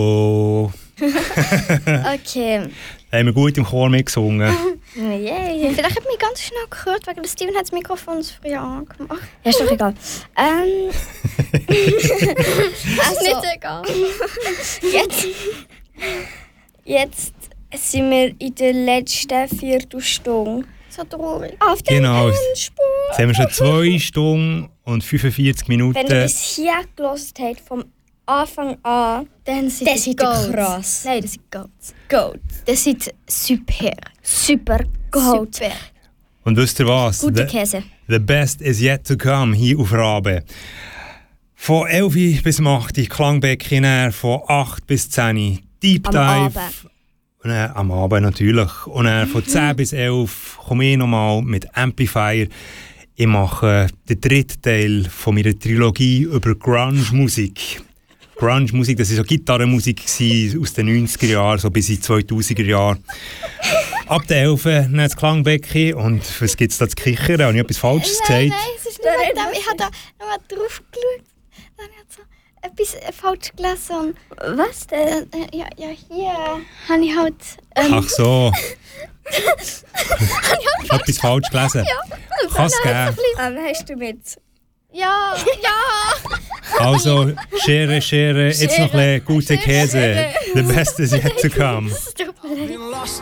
Oh. Okay. Da haben wir gut im Chor mitgesungen. Yay. Vielleicht hat mich ganz schnell gehört, wegen der Steven hat das Mikrofon zu früh angemacht. Ja, ist doch egal. Ist nicht egal. Jetzt sind wir in der letzten Viertelstunde. So traurig. Auf der Genau. Endspurt. Jetzt haben wir schon 2 Stunden und 45 Minuten. Wenn ihr bis hier gehört habt, vom Anfang an, Dann sind das ist krass. Nein, das sind Goats. Goat. Das ist super. Super Goat. Super. Und wisst ihr was? Gute Käse. The best is yet to come hier auf Rabe. Von 11 bis 8 Klangbecken, von 8 bis 10 Deep Am Dive. Abend. Und dann, am Abend natürlich. Und dann von 10 bis 11 komme ich nochmal mit Amplifier. Ich mache den 3. Teil von meiner Trilogie über Grunge-Musik. Grunge-Musik, das war so Gitarrenmusik aus den 90er Jahren, so bis in die 2000er Jahre. Ab der 11 dann das Klangbecken. Und was gibt es da zu kichern? Habe ich etwas Falsches gesagt? Nein, es ist nicht wegen dem. Ich habe da nochmal drauf geschaut. Dann hat so etwas falsch gelesen. Was denn? Ja, hier habe ich halt... Ach so. Etwas falsch gelesen? Ja. Kann es geben. Hast du mit? Ja. Also, Schere, jetzt noch ein bisschen gute Schere, Käse. The best is yet to come. Es tut mir leid.